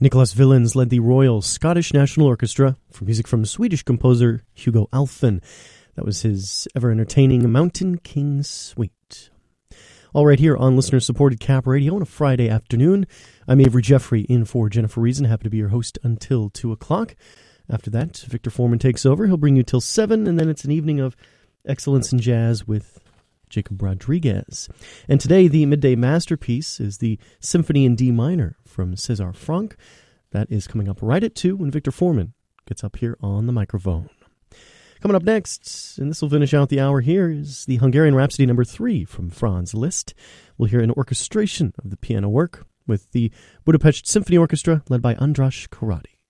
Nicholas Villens led the Royal Scottish National Orchestra for music from Swedish composer Hugo Alfvén. That was his ever-entertaining Mountain King Suite. All right, here on listener-supported Cap Radio on a Friday afternoon. I'm Avery Jeffrey, in for Jennifer Reason. Happy to be your host until 2 o'clock. After that, Victor Foreman takes over. He'll bring you till 7, and then it's an evening of excellence in jazz with Jacob Rodriguez. And today, the midday masterpiece is the Symphony in D minor from César Franck. That is coming up right at 2 when Victor Foreman gets up here on the microphone. Coming up next, and this will finish out the hour here, is the Hungarian Rhapsody No. 3 from Franz Liszt. We'll hear an orchestration of the piano work with the Budapest Symphony Orchestra led by Andras Karady.